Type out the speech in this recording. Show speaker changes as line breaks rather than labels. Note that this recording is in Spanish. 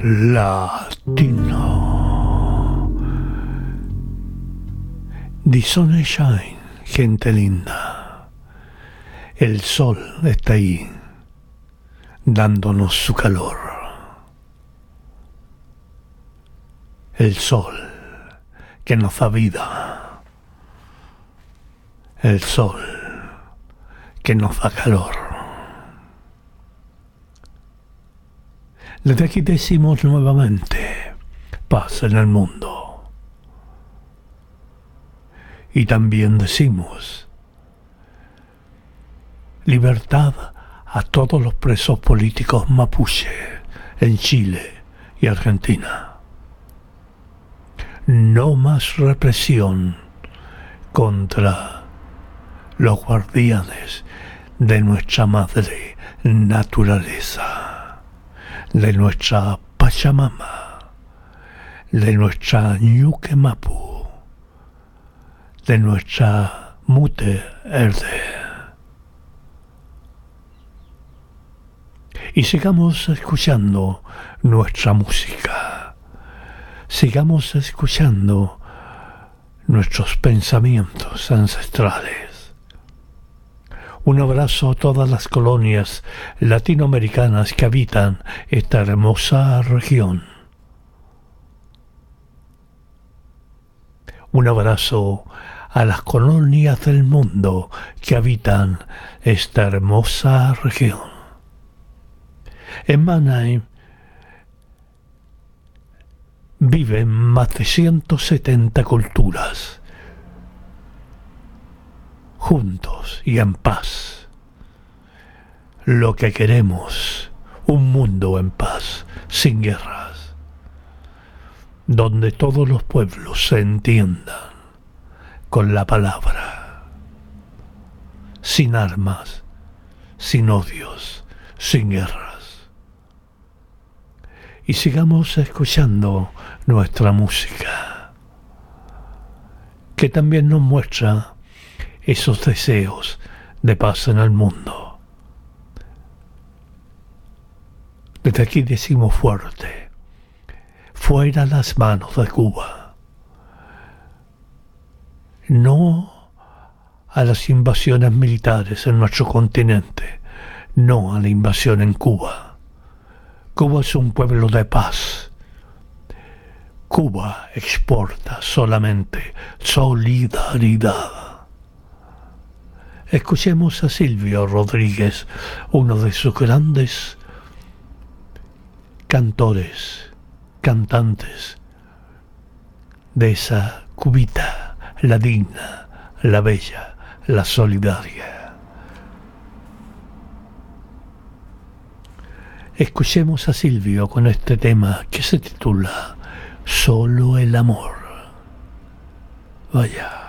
Latino. The sun shine, gente linda. El sol está ahí, dándonos su calor. El sol que nos da vida. El sol que nos da calor. Desde aquí decimos nuevamente paz en el mundo. Y también decimos libertad a todos los presos políticos mapuche en Chile y Argentina. No más represión contra los guardianes de nuestra madre naturaleza, de nuestra Pachamama, de nuestra Ñuque Mapu, de nuestra Mute Erde. Y sigamos escuchando nuestra música, sigamos escuchando nuestros pensamientos ancestrales. Un abrazo a todas las colonias latinoamericanas que habitan esta hermosa región. Un abrazo a las colonias del mundo que habitan esta hermosa región. En Mannheim viven más de 170 culturas, juntos y en paz. Lo que queremos, un mundo en paz, sin guerras, donde todos los pueblos se entiendan con la palabra, sin armas, sin odios, sin guerras. Y sigamos escuchando nuestra música, que también nos muestra esos deseos de paz en el mundo. Desde aquí decimos fuerte, fuera las manos de Cuba. No a las invasiones militares en nuestro continente, no a la invasión en Cuba. Cuba es un pueblo de paz. Cuba exporta solamente solidaridad. Escuchemos a Silvio Rodríguez, uno de sus grandes cantores, cantantes de esa Cubita, la digna, la bella, la solidaria. Escuchemos a Silvio con este tema que se titula Solo el amor. Vaya.